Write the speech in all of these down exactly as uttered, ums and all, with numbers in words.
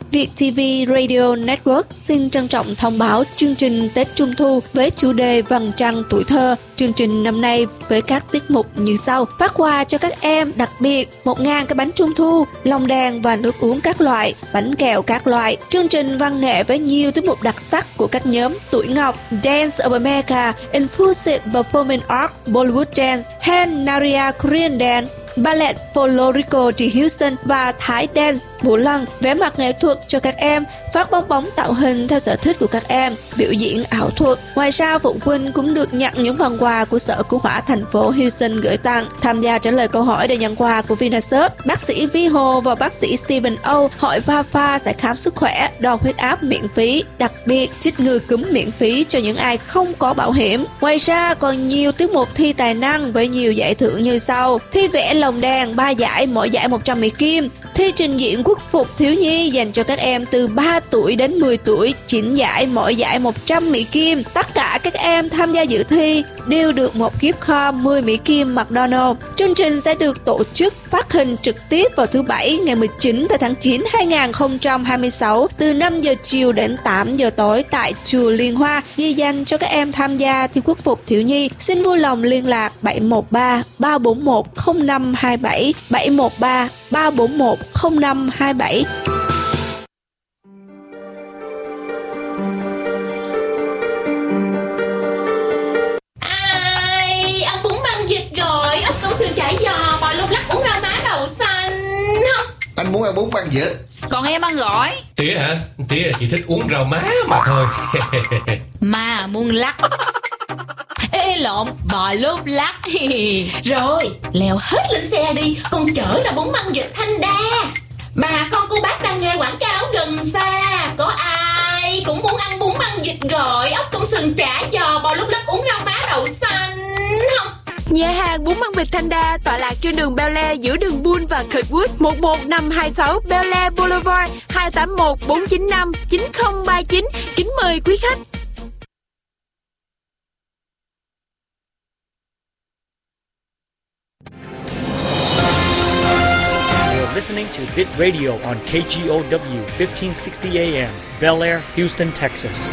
Việt ti vi Radio Network xin trân trọng thông báo chương trình Tết Trung Thu với chủ đề Vầng Trăng Tuổi Thơ. Chương trình năm nay với các tiết mục như sau: phát quà cho các em đặc biệt một nghìn cái bánh trung thu, lồng đèn và nước uống các loại, bánh kẹo các loại. Chương trình văn nghệ với nhiều tiết mục đặc sắc của các nhóm Tuổi Ngọc, Dance of America, Infused Performing Arts, Bollywood Dance, Hand Naria Korean Dance, Ballet Folklorico The Houston và Thái Dance Vũ Lân. Vẽ mặt nghệ thuật cho các em, phát bong bóng tạo hình theo sở thích của các em, biểu diễn ảo thuật. Ngoài ra, phụ huynh cũng được nhận những phần quà của Sở Cứu hỏa thành phố Houston gửi tặng. Tham gia trả lời câu hỏi để nhận quà của Vinaserv, bác sĩ Vi Hồ và bác sĩ Stephen O hội Vafa sẽ khám sức khỏe, đo huyết áp miễn phí, đặc biệt chích ngừa cúm miễn phí cho những ai không có bảo hiểm. Ngoài ra, còn nhiều tiết mục thi tài năng với nhiều giải thưởng như sau: thi vẽ lồng đèn ba giải, mỗi giải một trăm mỹ kim; thi trình diễn quốc phục thiếu nhi dành cho các em từ ba tuổi đến mười tuổi, chín giải, mỗi giải một trăm mỹ kim. Tất cả các em tham gia dự thi đều được một gift card mười mỹ kim McDonald's. Chương trình sẽ được tổ chức phát hình trực tiếp vào thứ Bảy ngày mười chín tháng chín năm hai nghìn không trăm hai mươi sáu từ năm giờ chiều đến tám giờ tối tại chùa Liên Hoa. Ghi danh cho các em tham gia thi quốc phục thiếu nhi, xin vui lòng liên lạc bảy một ba ba bốn một không năm hai bảy, bảy một ba ba bốn một không năm hai bảy. Ai, ông bún băng vịt rồi, ốc câu sườn chả giò, bò lúc lắc uống rau má đậu xanh không? Anh muốn ăn bún băng vịt. Còn em ăn gỏi. Tía hả? Tía chỉ thích uống rau má mà thôi. Mà muốn lắc. Ê lộn, bò lốp lắc. Rồi, leo hết lên xe đi, con chở ra bún băng vịt Thanh Đa. Bà con cô bác đang nghe quảng cáo gần xa, có ai cũng muốn ăn bún băng vịt gỏi, ốc công sườn chả giò, bò lúc lắc uống rau má đậu xanh không? Nhà hàng bún băng vịt Thanh Đa tọa lạc trên đường Bel Air giữa đường Bull và Kirkwood, một một năm hai sáu Bel Air Boulevard, hai tám một bốn chín năm chín không ba chín. Kính mời quý khách. Listening to Bit Radio on K G O W fifteen sixty A M, Bel Air, Houston, Texas.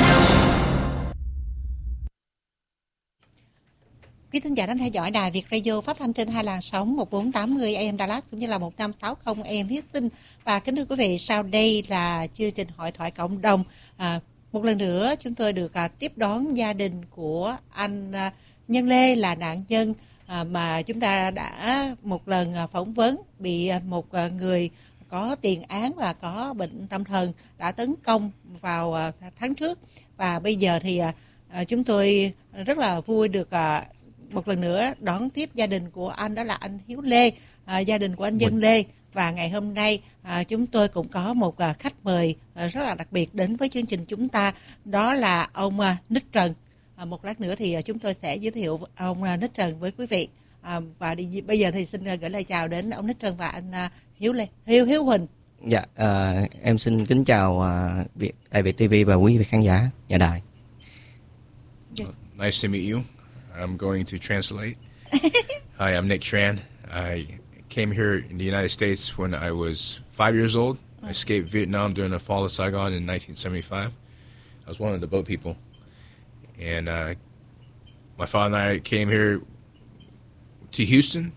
Quý thính giả đang theo dõi đài Việt Radio phát thanh trên hai làn sóng một bốn tám mươi A M Dallas cũng như là một năm sáu mươi A M Houston. Và kính thưa quý vị, sau đây là chương trình hội thoại cộng đồng. À, một lần nữa chúng tôi được à, tiếp đón gia đình của anh à, Nhân Lê là nạn nhân À, mà chúng ta đã một lần à, phỏng vấn, bị à, một à, người có tiền án và có bệnh tâm thần đã tấn công vào à, tháng trước. Và bây giờ thì à, à, chúng tôi rất là vui được à, một lần nữa đón tiếp gia đình của anh, đó là anh Hiếu Lê, à, gia đình của anh Nhân Lê. Và ngày hôm nay à, chúng tôi cũng có một à, khách mời à, rất là đặc biệt đến với chương trình chúng ta, đó là ông à, Ních Trần. À, một lát nữa thì chúng tôi sẽ giới thiệu ông Ních Trần với quý vị. À, và đi, bây giờ thì xin gửi lời chào đến ông Ních Trần và anh Hiếu Lê, Hiếu Hiếu Huỳnh. Dạ, à, em xin kính chào à, Việt, đài Việt ti vi và quý vị khán giả nhà đài. Yes. Uh, nice to meet you. I'm going to translate. Hi, I'm Nick Tran. I came here in the United States when I was five years old. I escaped Vietnam during the fall of Saigon in nineteen seventy-five. I was one of the boat people. And uh, my father and I came here to Houston.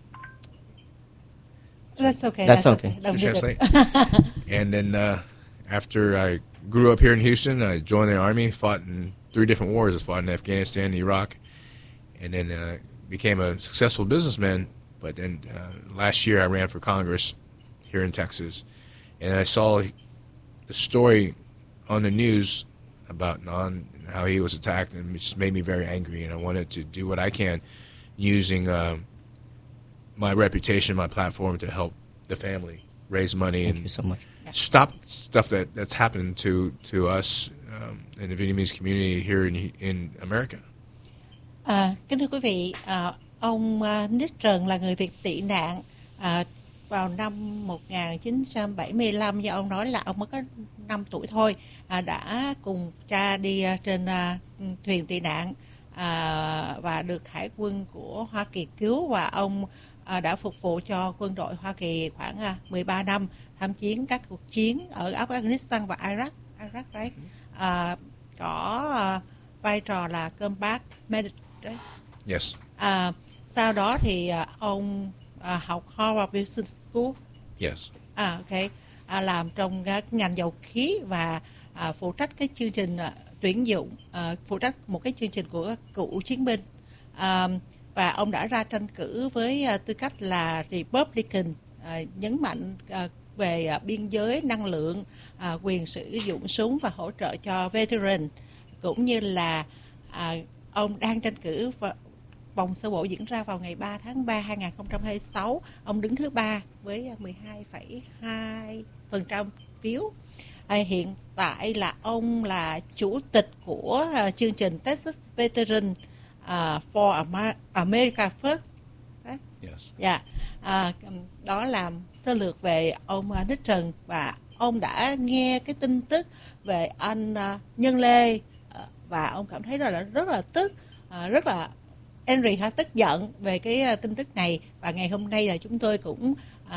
That's okay. That's, That's okay. okay. Translate. And then uh, after I grew up here in Houston, I joined the Army, fought in three different wars. I fought in Afghanistan, Iraq, and then uh, became a successful businessman. But then uh, last year I ran for Congress here in Texas. And I saw the story on the news about Non, how he was attacked, and it just made me very angry, and I wanted to do what I can using um, my reputation, my platform to help the family raise money. Thank and you so much. Stop stuff that, that's happened to, to us um, in the Vietnamese community here in, in America. À, kính thưa quý vị, à, ông uh, Ních Trần là người Việt tị nạn. À, vào năm một nghìn chín trăm bảy mươi lăm, do ông nói là ông mới có năm tuổi thôi, à, đã cùng cha đi uh, trên uh, thuyền tị nạn à, và được Hải quân của Hoa Kỳ cứu, và ông à, đã phục vụ cho quân đội Hoa Kỳ khoảng à, mười ba năm, tham chiến các cuộc chiến ở Afghanistan và Iraq. Iraq đấy. À, có à, vai trò là combat medic đấy. Yes. À, sau đó thì à, ông à, học Harvard Business School. Yes. À, ok. À, làm trong các ngành dầu khí và à, phụ trách cái chương trình à, tuyển dụng, à, phụ trách một cái chương trình của cựu chiến binh. À, và ông đã ra tranh cử với à, tư cách là Republican, à, nhấn mạnh à, về à, biên giới, năng lượng, à, quyền sử dụng súng và hỗ trợ cho veteran, cũng như là à, ông đang tranh cử và vòng sơ bộ diễn ra vào ngày ba tháng ba hai nghìn không trăm hai mươi sáu. Ông đứng thứ ba với mười hai phẩy hai phần trăm phiếu. À, hiện tại là ông là chủ tịch của uh, chương trình Texas Veteran uh, for Amer- America First. Đấy. Yes. Yeah. À, đó là sơ lược về ông uh, Nixon, và ông đã nghe cái tin tức về anh uh, Nhân Lê, uh, và ông cảm thấy rất là rất là tức, uh, rất là Henry ha tức giận về cái uh, tin tức này. Và ngày hôm nay là chúng tôi cũng uh,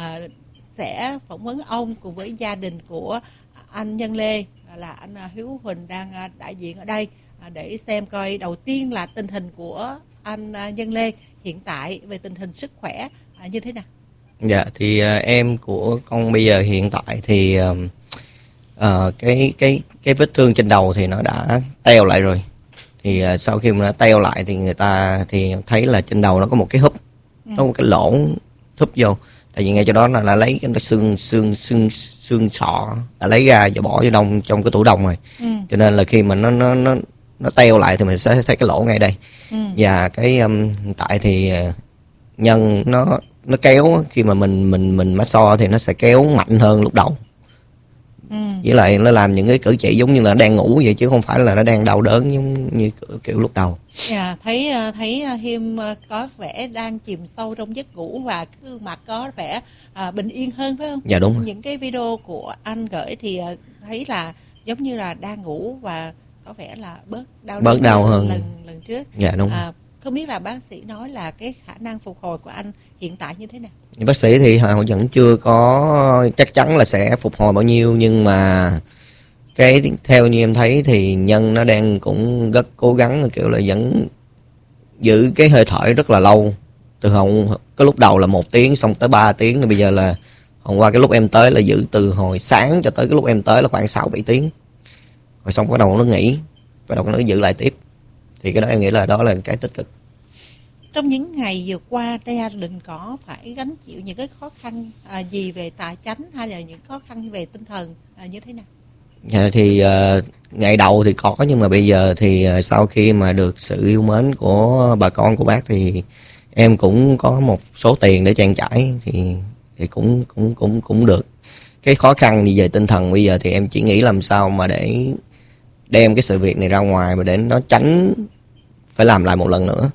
sẽ phỏng vấn ông cùng với gia đình của anh Nhân Lê, là anh uh, Hiếu Huỳnh đang uh, đại diện ở đây, uh, để xem coi đầu tiên là tình hình của anh uh, Nhân Lê hiện tại về tình hình sức khỏe uh, như thế nào. Dạ thì uh, em của con bây giờ hiện tại thì uh, uh, cái cái cái vết thương trên đầu thì nó đã teo lại rồi. Thì uh, sau khi mà nó teo lại thì người ta thì thấy là trên đầu nó có một cái húp, ừ. có một cái lỗ húp vô. Tại vì ngay chỗ đó là, là lấy cái xương xương xương xương sọ đã lấy ra và bỏ vô đông trong cái tủ đông rồi. Ừ. Cho nên là khi mà nó nó nó nó teo lại thì mình sẽ thấy cái lỗ ngay đây. Ừ. Và cái um, tại thì uh, nhân nó nó kéo, khi mà mình mình mình massage thì nó sẽ kéo mạnh hơn lúc đầu. Ừ. Với lại nó làm những cái cử chỉ giống như là nó đang ngủ vậy, chứ không phải là nó đang đau đớn giống như kiểu lúc đầu. Yeah, thấy thấy Hiêm có vẻ đang chìm sâu trong giấc ngủ và cái gương mặt có vẻ à, bình yên hơn, phải không? Dạ đúng rồi. Những cái video của anh gửi thì thấy là giống như là đang ngủ và có vẻ là bớt đau bớt đau hơn lần lần trước. Dạ đúng. À, không biết là bác sĩ nói là cái khả năng phục hồi của anh hiện tại như thế nào? Bác sĩ thì họ vẫn chưa có chắc chắn là sẽ phục hồi bao nhiêu, nhưng mà cái theo như em thấy thì Nhân nó đang cũng rất cố gắng, kiểu là vẫn giữ cái hơi thở rất là lâu. Từ hôm cái lúc đầu là một tiếng, xong tới ba tiếng, rồi bây giờ là hôm qua cái lúc em tới là giữ từ hồi sáng cho tới cái lúc em tới là khoảng sáu bảy tiếng. Rồi xong bắt đầu nó nghỉ, bắt đầu nó giữ lại tiếp. Thì cái đó em nghĩ là đó là cái tích cực. Trong những ngày vừa qua, gia đình có phải gánh chịu những cái khó khăn à, gì về tài chánh hay là những khó khăn về tinh thần à, như thế nào? Dạ, thì uh, ngày đầu thì có, nhưng mà bây giờ thì uh, sau khi mà được sự yêu mến của bà con của bác thì em cũng có một số tiền để trang trải, thì thì cũng cũng cũng cũng được. Cái khó khăn gì về tinh thần bây giờ thì em chỉ nghĩ làm sao mà để đem cái sự việc này ra ngoài, mà để nó tránh phải làm lại một lần nữa.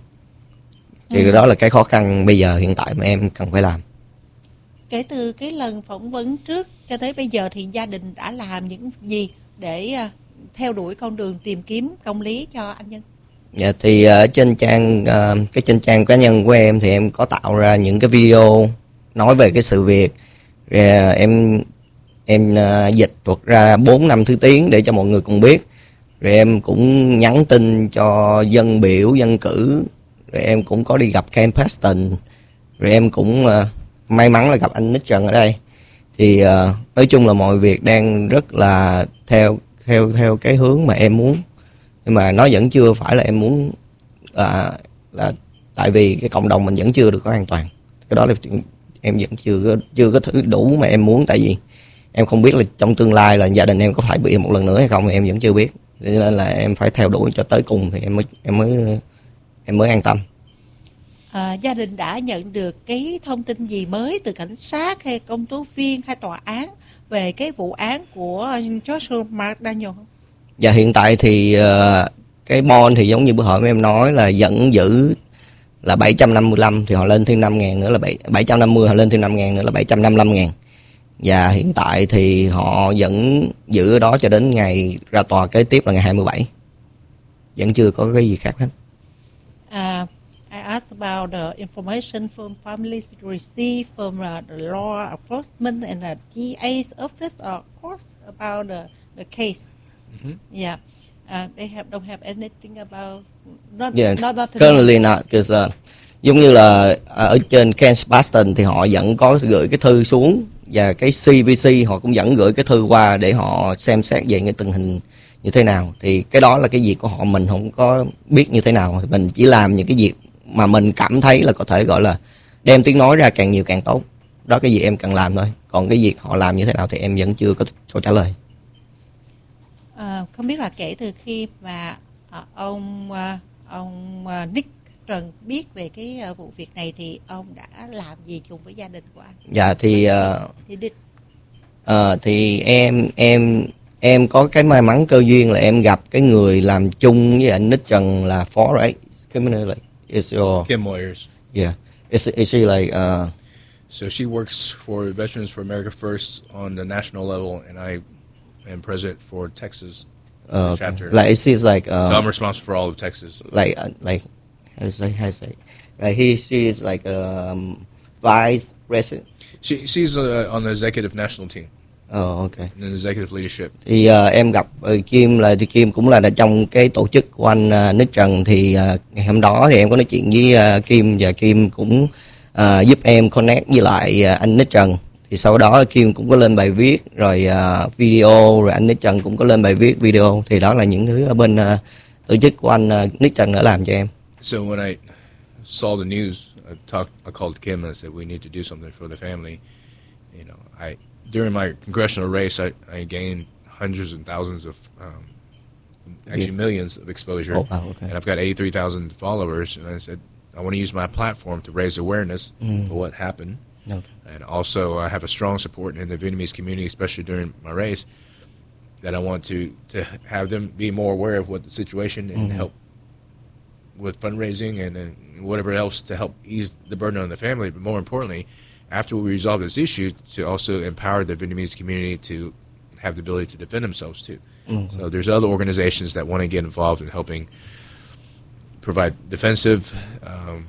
Thì ừ. đó là cái khó khăn bây giờ hiện tại mà em cần phải làm. Kể từ cái lần phỏng vấn trước cho tới bây giờ thì gia đình đã làm những gì để uh, theo đuổi con đường tìm kiếm công lý cho anh Nhân? Dạ thì ở trên trang uh, cái trên trang cá nhân của em thì em có tạo ra những cái video nói về cái sự việc. Rồi uh, em em uh, dịch thuật ra bốn năm thứ tiếng để cho mọi người cùng biết. Rồi em cũng nhắn tin cho dân biểu, dân cử. Rồi em cũng có đi gặp Ken Paxton. Rồi em cũng uh, may mắn là gặp anh Nixon ở đây. Thì uh, nói chung là mọi việc đang rất là theo theo theo cái hướng mà em muốn. Nhưng mà nó vẫn chưa phải là em muốn, là là tại vì cái cộng đồng mình vẫn chưa được có an toàn. Cái đó là em vẫn chưa chưa có thứ đủ mà em muốn, tại vì em không biết là trong tương lai là gia đình em có phải bị một lần nữa hay không, em vẫn chưa biết. Cho nên là em phải theo đuổi cho tới cùng thì em mới em mới em mới an tâm. À, gia đình đã nhận được cái thông tin gì mới từ cảnh sát hay công tố viên hay tòa án về cái vụ án của Joshua McDaniel không? Dạ hiện tại thì uh, cái bond thì giống như bữa hỏi em nói là vẫn giữ là bảy trăm năm mươi lăm, thì họ lên thêm năm ngàn nữa là bảy trăm năm mươi, họ lên thêm năm ngàn nữa là bảy trăm năm mươi lăm ngàn. Và hiện tại thì họ vẫn giữ ở đó cho đến ngày ra tòa kế tiếp là ngày hai mươi bảy. Vẫn chưa có cái gì khác hết. Uh, I asked about the information from families receive from uh, the law enforcement and the D A's office or courts about the, the case. Mm-hmm. Yeah. Uh, they have don't have anything about not Yeah, not not currently not, because uh, giống như là ở trên Kent Boston thì họ vẫn có gửi cái thư xuống, và cái xê vê xê họ cũng vẫn gửi cái thư qua để họ xem xét về cái tình hình như thế nào. Thì cái đó là cái việc của họ, mình không có biết như thế nào, mình chỉ làm những cái việc mà mình cảm thấy là có thể gọi là đem tiếng nói ra càng nhiều càng tốt. Đó cái gì em cần làm thôi. Còn cái việc họ làm như thế nào thì em vẫn chưa có câu trả lời. À, không biết là kể từ khi mà à, ông à, ông à, Nick Trần biết về cái à, vụ việc này thì ông đã làm gì cùng với gia đình của anh? Dạ thì uh, thì, đi... uh, thì em em em có cái may mắn cơ duyên là em gặp cái người làm chung với anh Nick Trần là phó, right? Criminal, like, is your Kim Moyers. Yeah, is is she like uh? So she works for Veterans for America First on the national level, and I am president for Texas Uh, okay. chapter. Like it seems like uh, so I'm responsible for all of Texas. Like uh, like how to say how to say like he she is like um, vice president. She she's uh, on the executive national team. Oh, okay. In executive leadership. Thì uh, em gặp uh, Kim là thì Kim cũng là trong cái tổ chức của anh uh, Nick Trần. Thì uh, ngày hôm đó thì em có nói chuyện với uh, Kim, và Kim cũng uh, giúp em connect với lại uh, anh Nick Trần. Thì sau đó Kim cũng có lên bài viết rồi uh, video, rồi anh Nick Trần cũng có lên bài viết video. Thì đó là những thứ ở bên uh, tổ chức của anh uh, Nick Trần đã làm cho em. So when I saw the news, I talked, I called Kim and I said we need to do something for the family. You know, I during my congressional race, I, I gained hundreds and thousands of, um, actually Yeah. millions of exposure, Oh, wow, okay. and I've got eighty-three thousand followers. And I said I want to use my platform to raise awareness Mm. for what happened. Okay. And also, I have a strong support in the Vietnamese community, especially during my race, that I want to, to have them be more aware of what the situation and Mhm. help with fundraising and, and whatever else to help ease the burden on the family. But more importantly, after we resolve this issue, to also empower the Vietnamese community to have the ability to defend themselves too. Mhm. So there's other organizations that want to get involved in helping provide defensive um,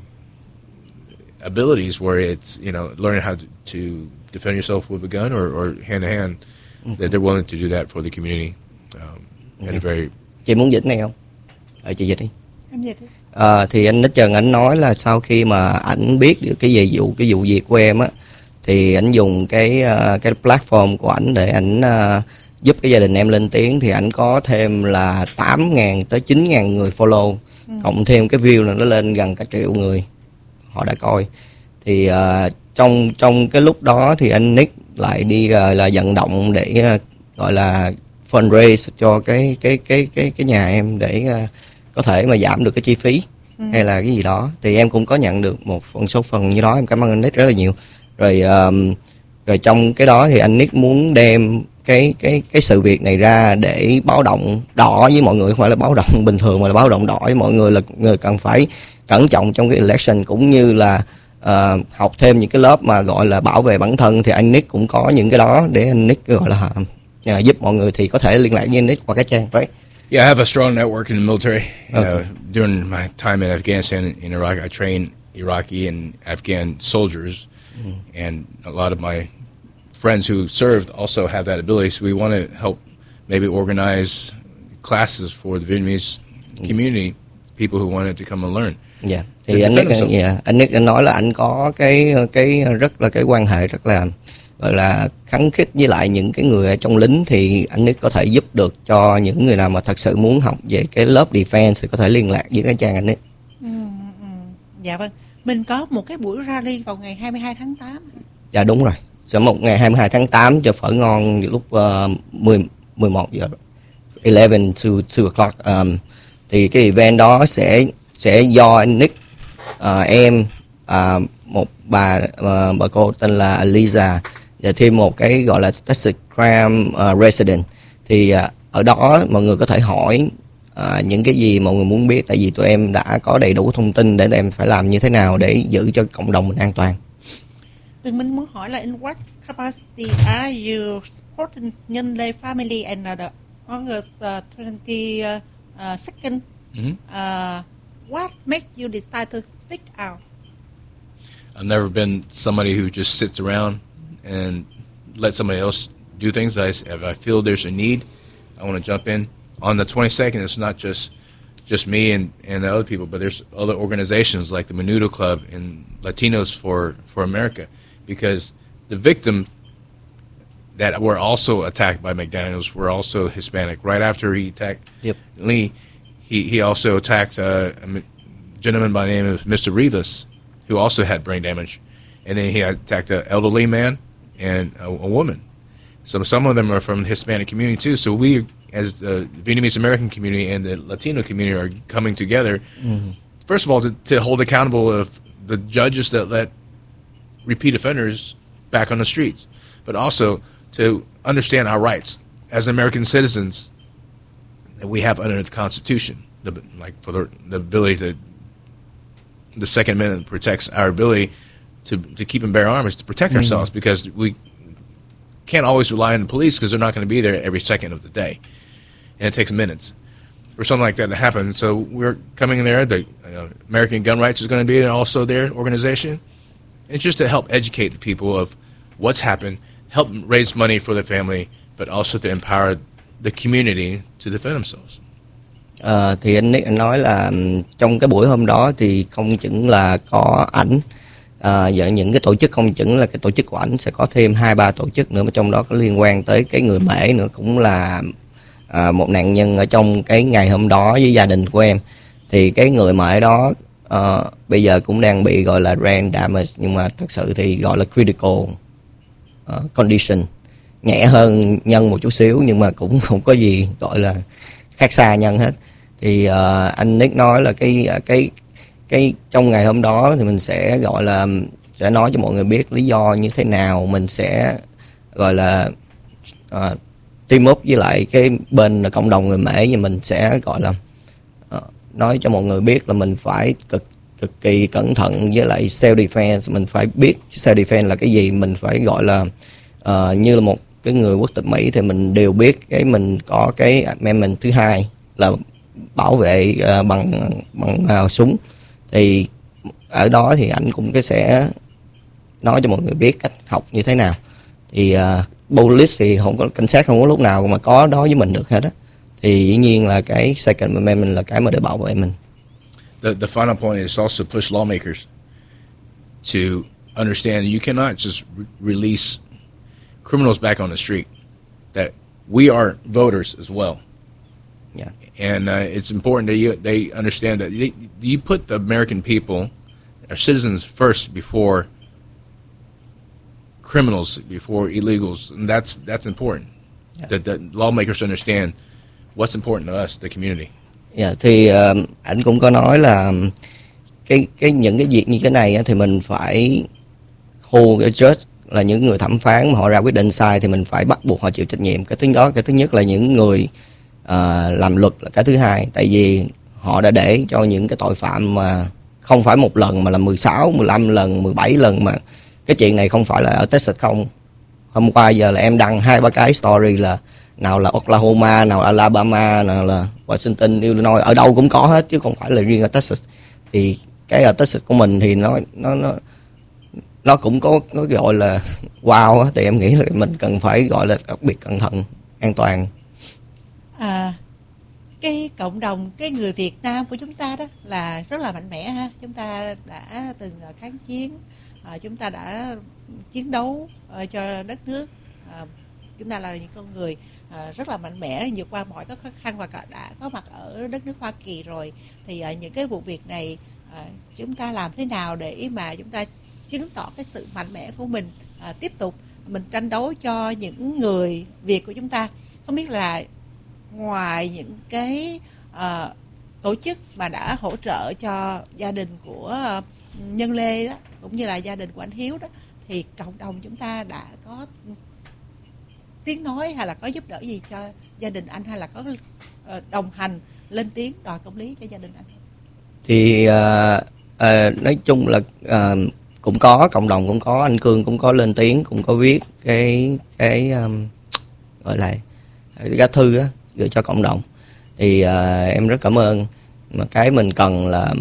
abilities where it's, you know, learning how to, to defend yourself with a gun or, or hand to hand, Mm-hmm. that they're willing to do that for the community um, at a very... Chị muốn dịch này không? Ờ, chị dịch đi. Em dịch đi. À, thì anh Nick Trần anh nói là sau khi mà ảnh biết được cái về vụ cái vụ việc của em á, thì ảnh dùng cái uh, cái platform của ảnh để ảnh uh, giúp cái gia đình em lên tiếng. Thì ảnh có thêm là tám ngàn tới chín ngàn người follow, Ừ. cộng thêm cái view là nó lên gần cả triệu người họ đã coi. Thì uh, trong trong cái lúc đó thì anh Nick lại đi uh, là vận động để uh, gọi là fundraise cho cái cái cái cái cái nhà em để uh, có thể mà giảm được cái chi phí Ừ. hay là cái gì đó. Thì em cũng có nhận được một phần số phần như đó, em cảm ơn anh Nick rất là nhiều. Rồi um, rồi trong cái đó thì anh Nick muốn đem cái cái cái sự việc này ra để báo động đỏ với mọi người, không phải là báo động bình thường mà là báo động đỏ với mọi người, là người cần phải cẩn trọng trong cái election, cũng như là uh, học thêm những cái lớp mà gọi là bảo vệ bản thân. Thì anh Nick cũng có những cái đó để anh Nick gọi là uh, giúp mọi người. Thì có thể liên lạc với anh Nick qua cái trang, right? Yeah, I have a strong network in the military. You Okay. know, during my time in Afghanistan and in Iraq, I trained Iraqi and Afghan soldiers, Mm. and a lot of my friends who served also have that ability. So we want to help maybe organize classes for the Vietnamese community, people who wanted to come and learn. Dạ. To Thì anh defend Nick, themselves. yeah, anh Nick anh nói là anh có cái cái rất là cái quan hệ rất là gọi là khắng khích với lại những cái người ở trong lính. Thì anh Nick có thể giúp được cho những người nào mà thật sự muốn học về cái lớp defense thì có thể liên lạc với cái trang anh Nick. Ừ, ừ. Dạ vâng. Mình có một cái buổi rally vào ngày hai mươi hai tháng tám. Dạ đúng rồi. Sẽ một ngày hai mươi hai tháng tám cho phở ngon lúc uh, mười, mười một giờ. eleven to two o'clock. Um, thì cái event đó sẽ sẽ do anh Nick, uh, em, uh, một bà uh, bà cô tên là Lisa, và thêm một cái gọi là Texas Crime uh, Resident. Thì uh, ở đó mọi người có thể hỏi uh, những cái gì mọi người muốn biết, tại vì tụi em đã có đầy đủ thông tin để tụi em phải làm như thế nào để giữ cho cộng đồng mình an toàn. Từng mình muốn hỏi là in what capacity are you supporting Nhân Lê family and uh, the August uh, twenty-second Mhm. uh, what made you decide to speak out? I've never been somebody who just sits around and let somebody else do things. I, if I feel there's a need, I want to jump in. On the twenty-second, it's not just just me and, and the other people, but there's other organizations like the Menudo Club and Latinos for, for America, because the victim that were also attacked by McDaniels were also Hispanic. Right after he attacked yep. Lee, he, he also attacked uh, a gentleman by the name of Mister Rivas, who also had brain damage. And then he attacked an elderly man and a, a woman. So some of them are from the Hispanic community too. So we, as the Vietnamese American community and the Latino community, are coming together. Mm-hmm. First of all, to, to hold accountable of the judges that let repeat offenders back on the streets, but also to understand our rights as American citizens that we have under the Constitution. The, like for the, the ability to, the Second Amendment protects our ability to to keep and bear arms to protect mm-hmm. ourselves, because we can't always rely on the police because they're not going to be there every second of the day, and it takes minutes for something like that to happen. So we're coming in there. The uh, American Gun Rights is going to be there, also their organization. It's just to help educate the people of what's happened, help raise money for the family, but also to empower the community to defend themselves. À, thì anh Nick anh nói là trong cái buổi hôm đó thì không chỉ là có ảnh, à, và những cái tổ chức không chỉ là cái tổ chức của ảnh, sẽ có thêm hai ba tổ chức nữa mà trong đó có liên quan tới cái người Mễ nữa, cũng là à, một nạn nhân ở trong cái ngày hôm đó với gia đình của em. Thì cái người Mễ đó à, bây giờ cũng đang bị gọi là brain damage, nhưng mà thật sự thì gọi là critical uh, condition, nhẹ hơn nhân một chút xíu nhưng mà cũng không có gì gọi là khác xa nhân hết. Thì uh, anh Nick nói là cái cái cái trong ngày hôm đó thì mình sẽ gọi là sẽ nói cho mọi người biết lý do như thế nào, mình sẽ gọi là uh, team up với lại cái bên cộng đồng người Mễ, và mình sẽ gọi là uh, nói cho mọi người biết là mình phải cực cực kỳ cẩn thận với lại self defense. Mình phải biết self defense là cái gì, mình phải gọi là uh, như là một cái người quốc tịch Mỹ thì mình đều biết cái mình có cái amendment thứ hai là bảo vệ uh, bằng bằng uh, súng. Thì ở đó thì anh cũng cái sẽ nói cho mọi người biết cách học như thế nào. Thì uh, police thì không có, cảnh sát không có lúc nào mà có đó với mình được hết á. Thì dĩ nhiên là cái Second Amendment là cái mà để bảo vệ mình. The the final point is also push lawmakers to understand you cannot just re- release criminals back on the street. That we are voters as well. Yeah. And uh, it's important that you, they understand that they, you put the American people, our citizens, first before criminals, before illegals, and that's that's important. Yeah. That, that lawmakers understand what's important to us, the community. Yeah, thì uh, anh cũng có nói là cái cái những cái việc như thế này á, thì mình phải hold cái judge là những người thẩm phán mà họ ra quyết định sai thì mình phải bắt buộc họ chịu trách nhiệm. Cái thứ đó, cái thứ nhất là những người uh, làm luật là cái thứ hai, tại vì họ đã để cho những cái tội phạm mà không phải một lần mà là mười sáu, mười lăm lần, mười bảy lần, mà cái chuyện này không phải là ở Texas không. Hôm qua giờ là em đăng hai ba cái story là nào là Oklahoma, nào là Alabama, nào là Washington, Illinois, ở đâu cũng có hết chứ không phải là riêng ở Texas. Thì cái ở Texas của mình thì nó nó nó nó cũng có nó gọi là wow á, thì em nghĩ là mình cần phải gọi là đặc biệt cẩn thận, an toàn. À, cái cộng đồng cái người Việt Nam của chúng ta đó là rất là mạnh mẽ ha. Chúng ta đã từng kháng chiến, à, chúng ta đã chiến đấu uh, cho đất nước. À, chúng ta là những con người uh, rất là mạnh mẽ, vượt qua mọi các khó khăn và cả đã có mặt ở đất nước Hoa Kỳ rồi. Thì uh, những cái vụ việc này uh, chúng ta làm thế nào để mà chúng ta chứng tỏ cái sự mạnh mẽ của mình, uh, tiếp tục mình tranh đấu cho những người Việt của chúng ta. Không biết là ngoài những cái uh, tổ chức mà đã hỗ trợ cho gia đình của uh, Nhân Lê đó, cũng như là gia đình của anh Hiếu đó, thì cộng đồng chúng ta đã có tiếng nói hay là có giúp đỡ gì cho gia đình anh, hay là có uh, đồng hành lên tiếng đòi công lý cho gia đình anh? Thì uh, uh, nói chung là uh, cũng có cộng đồng, cũng có anh Cương cũng có lên tiếng, cũng có viết cái cái um, gọi là cái thư á, gửi cho cộng đồng. Thì uh, em rất cảm ơn Mà cái mình cần là,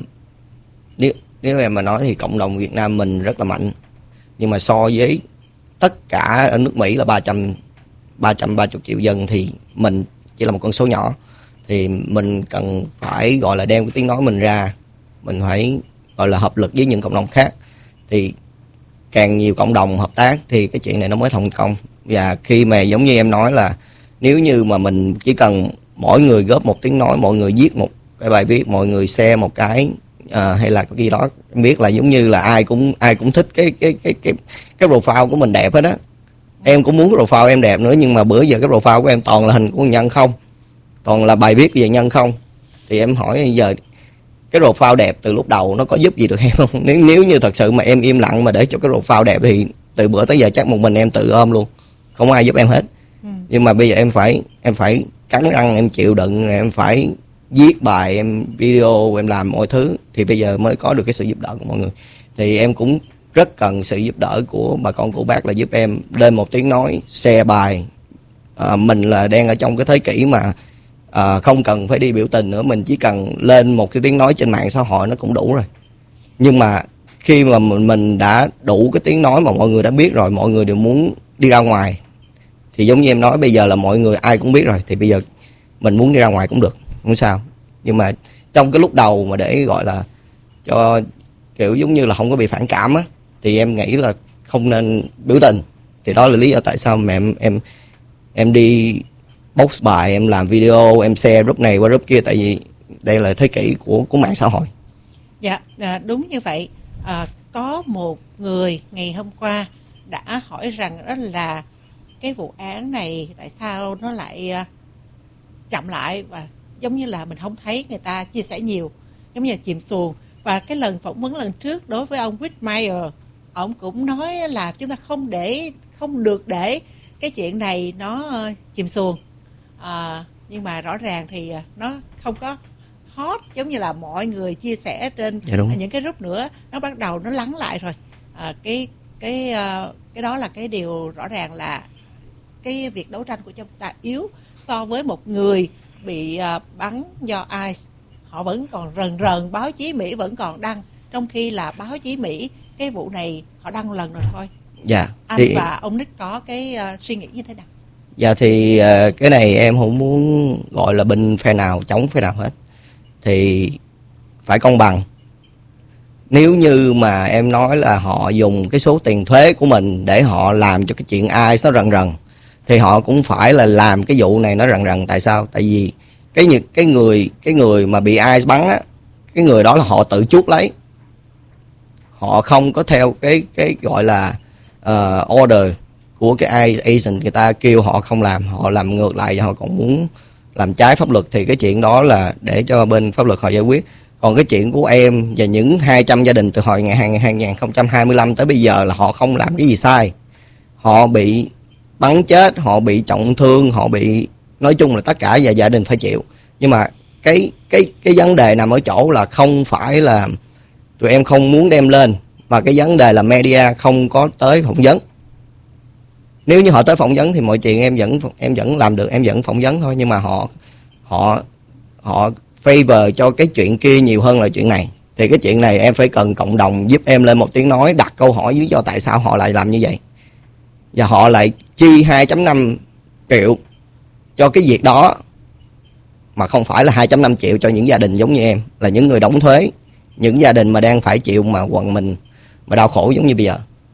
nếu nếu em mà nói thì cộng đồng Việt Nam mình rất là mạnh, nhưng mà so với tất cả ở nước Mỹ là ba trăm ba trăm ba mươi triệu dân thì mình chỉ là một con số nhỏ. Thì mình cần phải gọi là đem cái tiếng nói mình ra, mình phải gọi là hợp lực với những cộng đồng khác. Thì càng nhiều cộng đồng hợp tác thì cái chuyện này nó mới thành công. Và khi mà giống như em nói là nếu như mà mình chỉ cần mỗi người góp một tiếng nói, mọi người viết một cái bài viết, mọi người share một cái à, hay là cái gì đó, em biết là giống như là ai cũng ai cũng thích cái cái cái cái cái profile của mình đẹp hết á. Em cũng muốn cái profile em đẹp nữa, nhưng mà bữa giờ cái profile của em toàn là hình của nhân không, toàn là bài viết về nhân không. Thì em hỏi giờ cái profile đẹp từ lúc đầu nó có giúp gì được em không? Nếu nếu như thật sự mà em im lặng mà để cho cái profile đẹp thì từ bữa tới giờ chắc một mình em tự ôm luôn, không ai giúp em hết. Ừ. Nhưng mà bây giờ em phải em phải cắn răng, em chịu đựng, em phải viết bài, em video, em làm mọi thứ thì bây giờ mới có được cái sự giúp đỡ của mọi người. Thì em cũng rất cần sự giúp đỡ của bà con cô bác là giúp em lên một tiếng nói, share bài. À, mình là đang ở trong cái thế kỷ mà à, không cần phải đi biểu tình nữa, mình chỉ cần lên một cái tiếng nói trên mạng xã hội nó cũng đủ rồi. Nhưng mà khi mà mình, mình đã đủ cái tiếng nói mà mọi người đã biết rồi, mọi người đều muốn đi ra ngoài. Thì giống như em nói bây giờ là mọi người ai cũng biết rồi, thì bây giờ mình muốn đi ra ngoài cũng được, không sao. Nhưng mà trong cái lúc đầu mà để gọi là cho kiểu giống như là không có bị phản cảm á, thì em nghĩ là không nên biểu tình. Thì đó là lý do tại sao mà em em em đi post bài, em làm video, em share group này qua group kia, tại vì đây là thế kỷ của của mạng xã hội. Dạ, đúng như vậy. À, có một người ngày hôm qua đã hỏi rằng đó là cái vụ án này tại sao nó lại chậm lại, và giống như là mình không thấy người ta chia sẻ nhiều, giống như là chìm xuồng. Và cái lần phỏng vấn lần trước đối với ông Whitmire, ông cũng nói là chúng ta không để không được để cái chuyện này nó chìm xuồng. À, nhưng mà rõ ràng thì nó không có hot giống như là mọi người chia sẻ trên dạ những cái group nữa, nó bắt đầu nó lắng lại rồi. À, cái cái cái đó là cái điều rõ ràng là cái việc đấu tranh của chúng ta yếu so với một người bị uh, bắn do i xê. Họ vẫn còn rần rần, báo chí Mỹ vẫn còn đăng, trong khi là báo chí Mỹ cái vụ này họ đăng một lần rồi thôi. Dạ. Anh thì... và ông Nick có cái uh, suy nghĩ như thế nào? Dạ thì uh, cái này em không muốn gọi là bên phe nào chống phe nào hết, thì phải công bằng. Nếu như mà em nói là họ dùng cái số tiền thuế của mình để họ làm cho cái chuyện ai nó rần rần, thì họ cũng phải là làm cái vụ này nó rần rần. Tại sao? Tại vì cái cái người cái người mà bị ai bắn á, cái người đó là họ tự chuốc lấy, họ không có theo cái cái gọi là uh, order của cái ai agent, người ta kêu họ không làm, họ làm ngược lại và họ còn muốn làm trái pháp luật. Thì cái chuyện đó là để cho bên pháp luật họ giải quyết. Còn cái chuyện của em và những hai trăm gia đình từ hồi ngày hai không hai lăm tới bây giờ là họ không làm cái gì sai. Họ bị bắn chết, họ bị trọng thương, họ bị, nói chung là tất cả và gia đình phải chịu. Nhưng mà cái cái cái vấn đề nằm ở chỗ là không phải là tụi em không muốn đem lên, mà cái vấn đề là media không có tới phỏng vấn. Nếu như họ tới phỏng vấn thì mọi chuyện em vẫn em vẫn làm được, em vẫn phỏng vấn thôi. Nhưng mà họ họ họ favor cho cái chuyện kia nhiều hơn là chuyện này. Thì cái chuyện này em phải cần cộng đồng giúp em lên một tiếng nói, đặt câu hỏi lý do tại sao họ lại làm như vậy, và họ lại chi hai phẩy năm triệu cho cái việc đó, mà không phải là hai phẩy năm triệu cho những gia đình giống như em, là những người đóng thuế, những gia đình mà đang phải chịu mà quần mình mà đau khổ giống như bây giờ.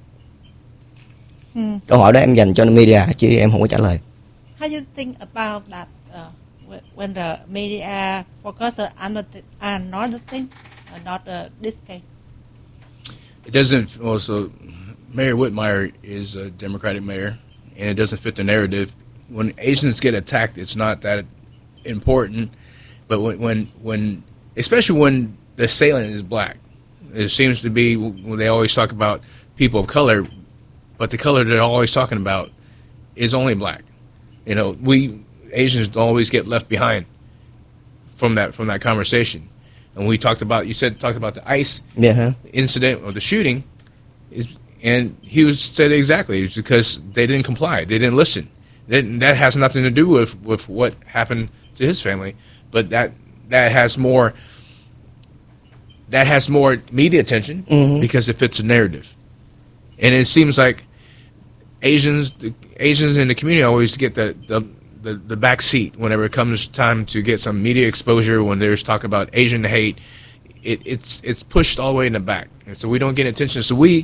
Hmm. Câu hỏi đó em dành cho media chứ em không có trả lời. How do you think about that uh, when the media focus on another, another thing, uh, not uh, this case? It doesn't also. Mayor Whitmire is a Democratic mayor, and it doesn't fit the narrative. When Asians get attacked, it's not that important, but when when, when especially when the assailant is black, it seems to be when they always talk about people of color, but the color they're always talking about is only black. You know, we Asians always get left behind from that from that conversation. And we talked about, you said talked about the ICE yeah. incident or the shooting, is. And he was said exactly, it's because they didn't comply, they didn't listen. That, that has nothing to do with, with what happened to his family, but that that has more that has more media attention Mhm. because it fits a narrative. And it seems like Asians, the Asians in the community always get the, the the the back seat whenever it comes time to get some media exposure. When there's talk about Asian hate, it, it's it's pushed all the way in the back, and so we don't get attention. So we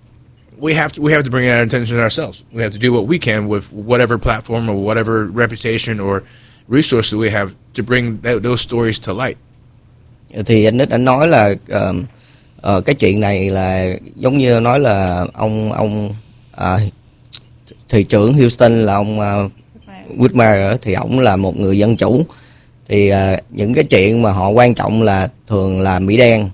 we have to we have to bring our attention to ourselves. We have to do what we can with whatever platform or whatever reputation or resources we have to bring that, those stories to light. Thì anh Nick anh nói là uh, uh, cái chuyện này là giống như nói là ông ông uh, thị trưởng Houston là ông uh, Whitmer, thì ổng là một người dân chủ, thì uh, những cái chuyện mà họ quan trọng là thường là Mỹ đen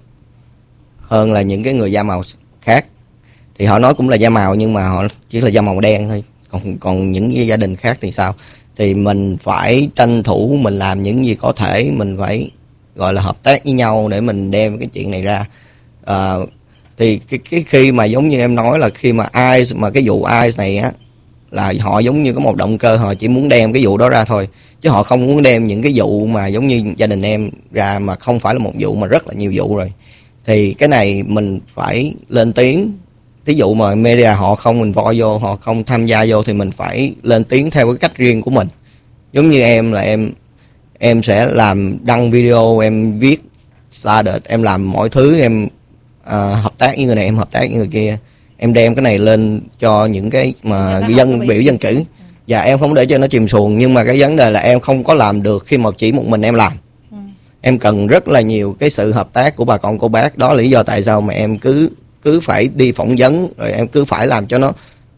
hơn là những cái người da màu khác. Thì họ nói cũng là da màu nhưng mà họ chỉ là da màu đen thôi, còn còn những gia đình khác thì sao? Thì mình phải tranh thủ, mình làm những gì có thể, mình phải gọi là hợp tác với nhau để mình đem cái chuyện này ra. Uh, thì cái, cái khi mà giống như em nói là khi mà ICE, mà cái vụ ICE này á, là họ giống như có một động cơ, họ chỉ muốn đem cái vụ đó ra thôi, chứ họ không muốn đem những cái vụ mà giống như gia đình em ra, mà không phải là một vụ mà rất là nhiều vụ rồi. Thì cái này mình phải lên tiếng. Thí dụ mà media họ không mình voi vô, họ không tham gia vô thì mình phải lên tiếng theo cái cách riêng của mình. Giống như em là em em sẽ làm đăng video, em viết slide, em làm mọi thứ, em uh, hợp tác với người này, em hợp tác với người kia, em đem cái này lên cho những cái mà dân biểu dân cử. Và em không để cho nó chìm xuồng, nhưng mà cái vấn đề là em không có làm được khi mà chỉ một mình em làm. Ừ. Em cần rất là nhiều cái sự hợp tác của bà con cô bác. Đó là lý do tại sao mà em cứ cứ phải đi phỏng vấn, rồi em cứ phải làm cho nó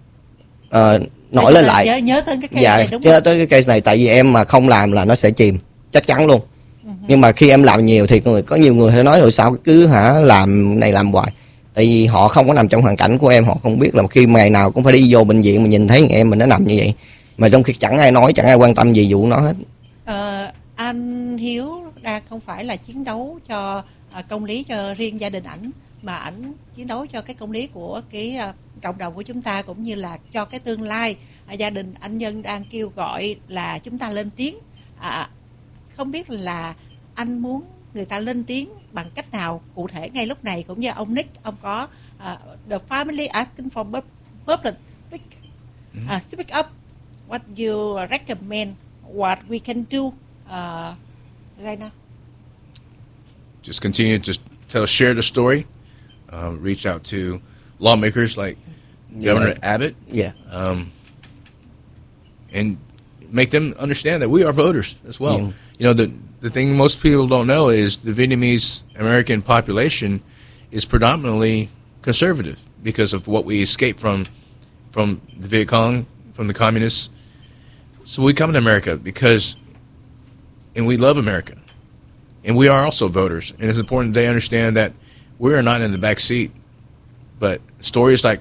uh, nổi lên lại. Nhớ, nhớ tới cái case dạ, này đúng nhớ không? tới cái case này, tại vì em mà không làm là nó sẽ chìm chắc chắn luôn. Uh-huh. Nhưng mà khi em làm nhiều thì người có nhiều người sẽ nói rồi sao cứ hả làm này làm hoài. Tại vì họ không có nằm trong hoàn cảnh của em, họ không biết là khi ngày nào cũng phải đi vô bệnh viện mà nhìn thấy em mình nó nằm như vậy, mà trong khi chẳng ai nói, chẳng ai quan tâm gì vụ nó hết. Ờ, anh Hiếu đang không phải là chiến đấu cho uh, công lý cho riêng gia đình ảnh, mà ảnh chiến đấu cho cái công lý của cái uh, cộng đồng của chúng ta, cũng như là cho cái tương lai. Uh, gia đình anh Nhân đang kêu gọi là chúng ta lên tiếng. Uh, không biết là anh muốn người ta lên tiếng bằng cách nào cụ thể ngay lúc này, cũng như ông Nick, ông có uh, the family asking for public speak, uh, speak up. What you recommend? What we can do uh, right now? Just continue to tell, share the story. Uh, reach out to lawmakers like Yeah. Governor Abbott. Yeah. Um, and make them understand that we are voters as well. Yeah. You know, the the thing most people don't know is the Vietnamese American population is predominantly conservative because of what we escaped from from the Viet Cong, from the communists. So we come to America because, and we love America, and we are also voters. And it's important they understand that we are not in the back seat, but stories like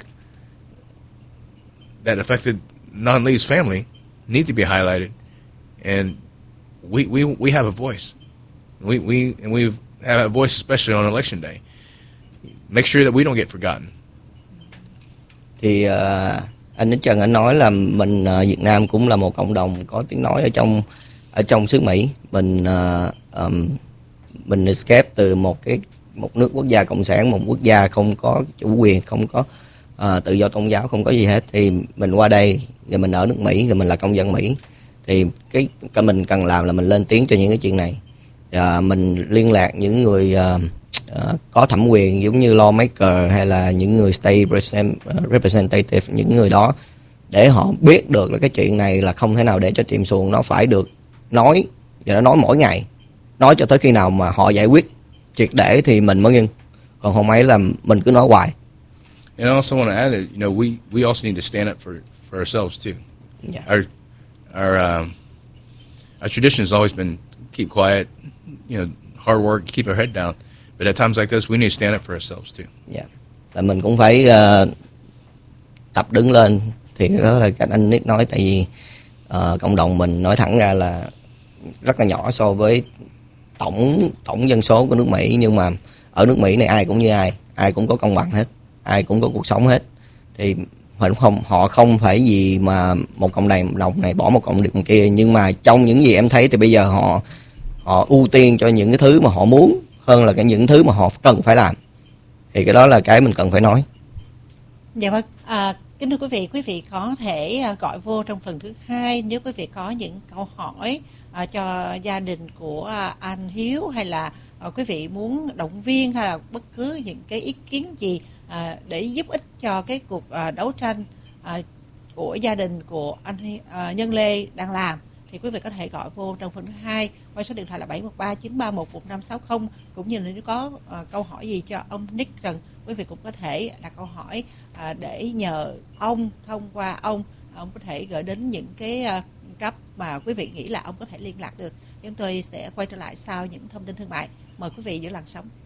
that affected Non Lee's family need to be highlighted, and we we we have a voice. We we and we have a voice, especially on election day. Make sure that we don't get forgotten. Thì uh, anh Đức Trần anh nói là mình uh, Việt Nam cũng là một cộng đồng có tiếng nói ở trong ở trong xứ Mỹ. Mình uh, um, mình escape từ một cái một nước quốc gia cộng sản, một quốc gia không có chủ quyền, không có uh, tự do tôn giáo, không có gì hết. Thì mình qua đây rồi mình ở nước Mỹ, rồi mình là công dân Mỹ. Thì cái cái mình cần làm là mình lên tiếng cho những cái chuyện này. Uh, mình liên lạc những người uh, uh, có thẩm quyền giống như lawmaker hay là những người state representative, những người đó, để họ biết được là cái chuyện này là không thể nào để cho chìm xuồng, nó phải được nói, và nó nói mỗi ngày, nói cho tới khi nào mà họ giải quyết triệt để thì mình mới ngưng, còn không ấy là mình cứ nói hoài. And I also want to add that, you know, we, we also need to stand up for, for ourselves too. Yeah. Our our um, our tradition has always been keep quiet, you know, hard work, keep our head down. But at times like this, we need to stand up for ourselves too. Yeah. Là mình cũng phải uh, tập đứng lên. Thì đó là cách anh Nick nói, tại vì uh, cộng đồng mình nói thẳng ra là rất là nhỏ so với tổng tổng dân số của nước Mỹ, nhưng mà ở nước Mỹ này ai cũng như ai, ai cũng có công bằng hết, ai cũng có cuộc sống hết. Thì không, họ không phải gì mà một cộng đồng này bỏ một cộng đồng kia, nhưng mà trong những gì em thấy thì bây giờ họ họ ưu tiên cho những cái thứ mà họ muốn hơn là cái những thứ mà họ cần phải làm. Thì cái đó là cái mình cần phải nói. Dạ vâng, à, kính thưa quý vị, quý vị có thể gọi vô trong phần thứ hai nếu quý vị có những câu hỏi à, cho gia đình của anh Hiếu, hay là à, quý vị muốn động viên hay là bất cứ những cái ý kiến gì à, để giúp ích cho cái cuộc à, đấu tranh à, của gia đình của anh à, Nhân Lê đang làm, thì quý vị có thể gọi vô trong phần thứ hai qua số điện thoại là bảy một ba chín ba một một năm sáu không, cũng như là nếu có uh, câu hỏi gì cho ông Nick Trần, quý vị cũng có thể đặt câu hỏi uh, để nhờ ông, thông qua ông ông có thể gửi đến những cái uh, cấp mà quý vị nghĩ là ông có thể liên lạc được. Chúng tôi sẽ quay trở lại sau những thông tin thương mại. Mời quý vị giữ làn sóng.